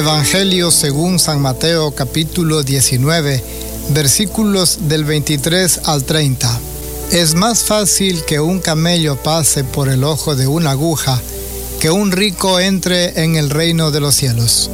Evangelio según San Mateo, capítulo 19, versículos del 23 al 30. Es más fácil que un camello pase por el ojo de una aguja que un rico entre en el reino de los cielos.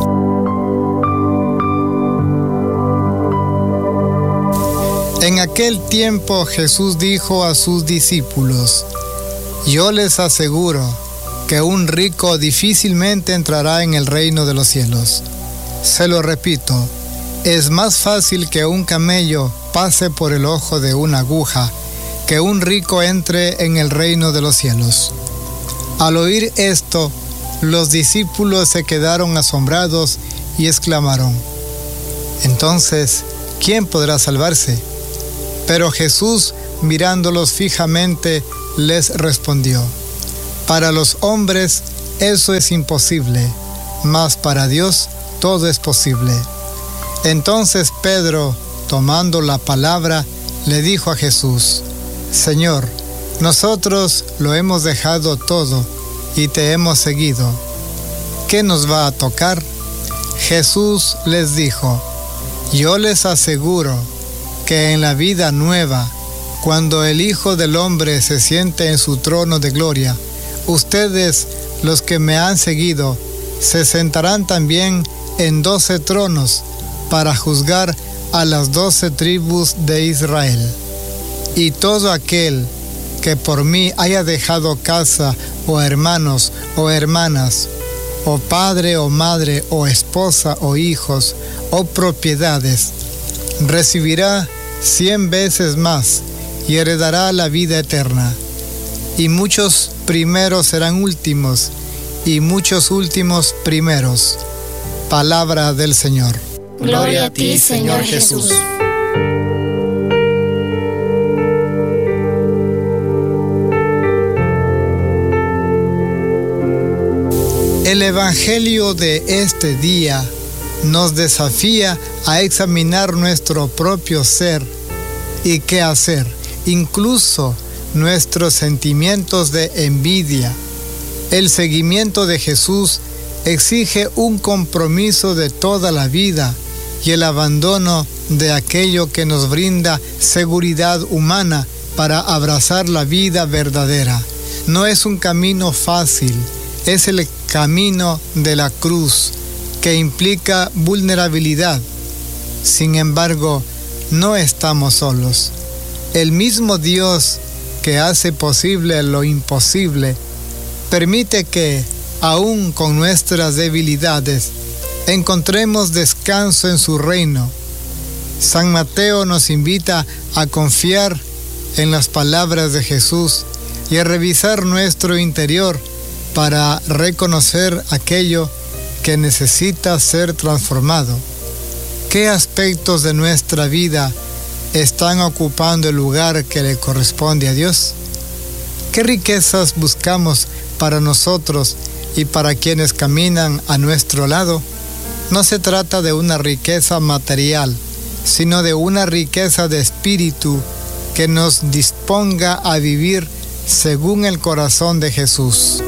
En aquel tiempo Jesús dijo a sus discípulos: Yo les aseguro que un rico difícilmente entrará en el reino de los cielos. Se lo repito, es más fácil que un camello pase por el ojo de una aguja que un rico entre en el reino de los cielos. Al oír esto, los discípulos se quedaron asombrados y exclamaron: Entonces, ¿quién podrá salvarse? Pero Jesús, mirándolos fijamente, les respondió: Para los hombres eso es imposible, mas para Dios todo es posible. Entonces Pedro, tomando la palabra, le dijo a Jesús: Señor, nosotros lo hemos dejado todo y te hemos seguido. ¿Qué nos va a tocar? Jesús les dijo: Yo les aseguro que en la vida nueva, cuando el Hijo del Hombre se siente en su trono de gloria, ustedes, los que me han seguido, se sentarán también en 12 tronos para juzgar a las 12 tribus de Israel. Y todo aquel que por mí haya dejado casa, o hermanos, o hermanas, o padre, o madre, o esposa, o hijos, o propiedades, recibirá 100 veces más y heredará la vida eterna. Y muchos primeros serán últimos, y muchos últimos primeros. Palabra del Señor. Gloria a ti, Señor Jesús. El Evangelio de este día nos desafía a examinar nuestro propio ser y qué hacer, incluso nuestros sentimientos de envidia. El seguimiento de Jesús exige un compromiso de toda la vida y el abandono de aquello que nos brinda seguridad humana para abrazar la vida verdadera. No es un camino fácil, es el camino de la cruz, que implica vulnerabilidad. Sin embargo, no estamos solos. El mismo Dios que hace posible lo imposible, permite que, aún con nuestras debilidades, encontremos descanso en su reino. San Mateo nos invita a confiar en las palabras de Jesús y a revisar nuestro interior para reconocer aquello que necesita ser transformado. ¿Qué aspectos de nuestra vida están ocupando el lugar que le corresponde a Dios? ¿Qué riquezas buscamos para nosotros y para quienes caminan a nuestro lado? No se trata de una riqueza material, sino de una riqueza de espíritu que nos disponga a vivir según el corazón de Jesús.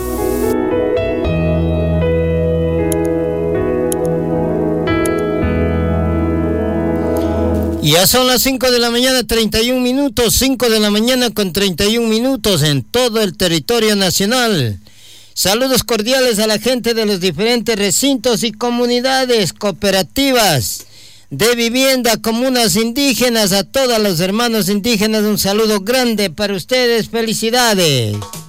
Ya son las 5 de la mañana, 31 minutos, 5 de la mañana con 31 minutos en todo el territorio nacional. Saludos cordiales a la gente de los diferentes recintos y comunidades cooperativas de vivienda, comunas indígenas, a todos los hermanos indígenas, un saludo grande para ustedes, felicidades.